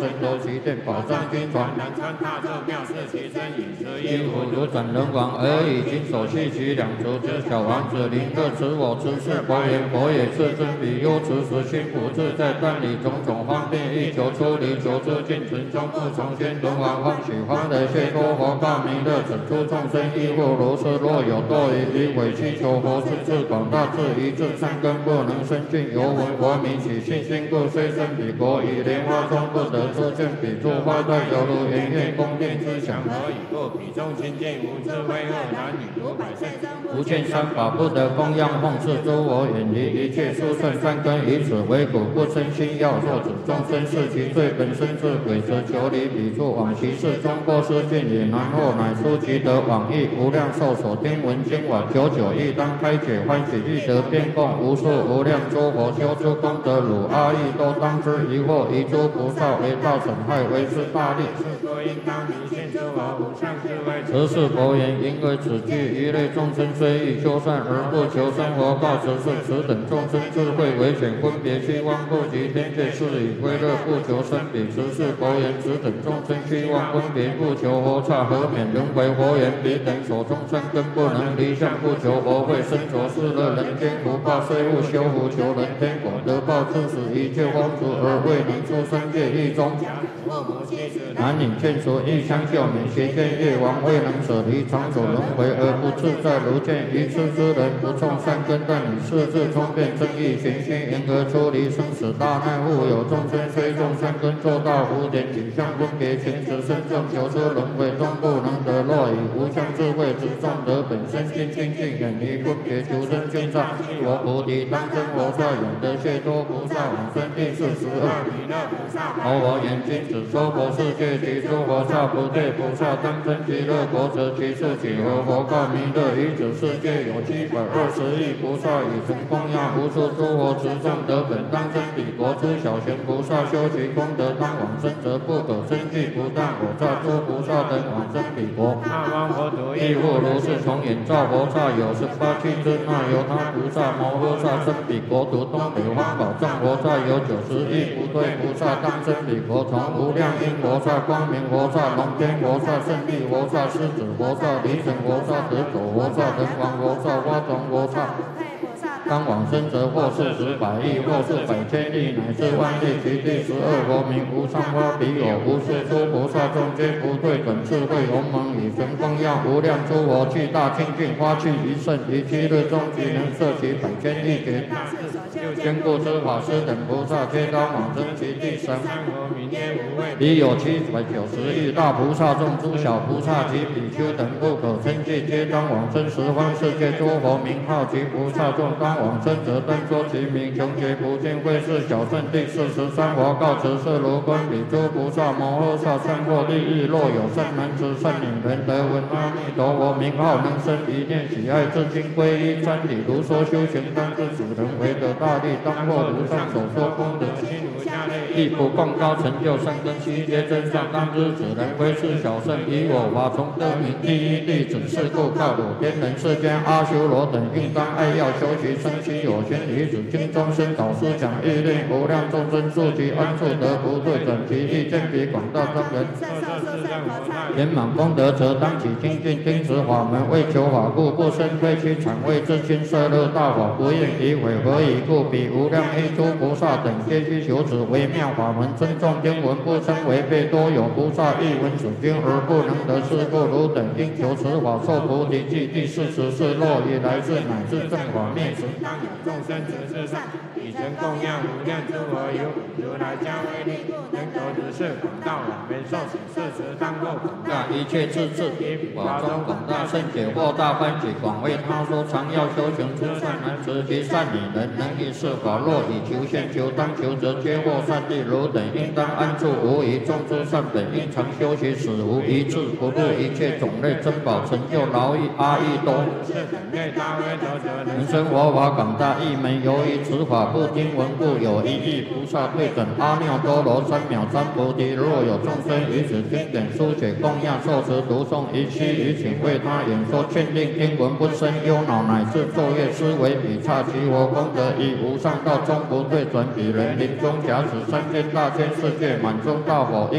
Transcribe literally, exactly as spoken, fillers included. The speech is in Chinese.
神罗其殿，宝藏金传， 南川大寿庙是其身饮食衣因服福如转人王，而以金手系其两足之小王子，临各持我持是佛言，佛也是真比丘持时心不自在，但以种种方便欲求出离，求之尽存中不从先轮王欢喜欢的谢多佛告弥勒，整出众生亦复如是，若有多疑于委祈求佛是智广大智一智善根不能生尽，犹闻佛名起信心故，虽生彼国，以莲花中不得出见彼处，花在犹如圆月宫殿之祥， 何以故？彼中清净无智慧恶男女如百善生不见三法不得供养奉事诸佛，远离一切殊胜善根，以此为苦不生心要，若指众生是其罪本身是鬼，则求离彼处，往其事中过失见也难，后乃书其德往诣无量寿所听闻经往九九亦当开解欢喜欲得变供无数无量诸佛修诸功德，汝阿逸都当知疑惑，遗诸菩萨为道损害，为是大利。 是故应当迷信诸佛无上智慧。 此是佛言，因为此句一类众生虽欲修善而不求生活，告此是此等众生智慧为显，分别虚妄不及天界，是以归乐不求生彼。此是佛言，此等众生虚妄分别不求佛刹，何免轮回？佛言，彼等所中善根不能离相，不求佛慧，身着世乐人间福报，虽勿修福求人天果，得报致使一切荒除，而未能出生界狱中。男女眷属欲相救免，邪见业王未能舍离长久轮回而不自在，如见愚痴之人不种善根，但以世智聪辩正义循序，因而出离生死大难。复有众生虽种善根，做大福田，景象分别情执深重，求出轮回终不能得，若以无相智慧之众得本身心清净，远离分别求生圈障，我菩提当真佛刹，永得解脱菩萨往生第四十二弥勒菩萨。佛我言君子说佛世界及诸佛刹不对菩萨当真极乐国，则其数几何？佛告弥勒，于此世界有七百二十亿菩萨，以成供养无数诸佛持众得本当真彼国。诸小贤菩萨修其功德当往生，则不可生惧，不但我刹诸菩萨等往生彼国。 那方佛土亦复如是，从眼照佛刹有十八七尊，那由他菩萨摩诃萨生彼国土，东北方宝藏佛刹有九十亿不对菩萨当生彼国，从无量音佛刹、光明佛刹、龙天佛刹、胜利佛刹、狮子佛刹、离尘佛刹、得走佛刹、人王佛刹、花种佛刹。当往生者或是十百亿，或是百千亿，乃至万亿。其第十二佛名无上花彼有无数诸菩萨众，皆不对等智慧鸿蒙，以神供养无量诸佛，具大清净花器一甚，于七日中即能摄其百千亿劫。坚固之法师等菩萨，皆当往生其第三佛名皆无畏。 彼有七百九十亿大菩萨众，诸小菩萨及比丘等不可称计，皆当往生十方世界诸佛名号及菩萨众，当往生者单说其名，穷劫不尽会是小圣第四十三佛告辞是如观彼诸菩萨摩诃萨善获利益，若有善男子善女人得闻阿弥陀佛名号，能生一念喜爱，至今皈依瞻礼，如说修行当知主人为得大利，当获如上所说功德心如下类，亦不共高成就善根七皆真上，当知此人为是小圣，以我法从得名第一弟子，是故告汝天人世间阿修罗等应当爱要修习生息有先于子经中生导师讲欲令无量众生住其安处得不对整其意见比广大众人圆满功德，则当起精进听持法门，为求法故，不生推屈谄畏自心摄乐大法，不应诋毁。何以故？彼无量黑诸菩萨等皆须求此微妙法门，尊重经文，不称违背。多有菩萨欲闻此经而不能得，是故汝等应求此法，受菩提记。第四十是若以来世乃至正法灭时，当有众生执事上，以成供养无量诸佛，有如来加威力，能得如是广大往遍受持事实，当过广大一切智智，以法中广大圣解惑大欢喜，广为他说，常要修行诸善男子及善女人，能以是法，若以求现求当求，则皆获善利。汝等应当安住无疑，众诸善本应常修习，使无一智，不入一切种类珍宝，成就劳役阿逸多。人生佛法广大义门，由于此法不听闻故，有一亿菩萨对等阿耨多罗三藐三菩提。若有众生生于此经典书写供养受持读诵一期于请为他演说劝令听闻不生忧恼，乃至昼夜思维比刹其佛功德以无上道终不退转，彼人临终假使三千大千世界满中大佛。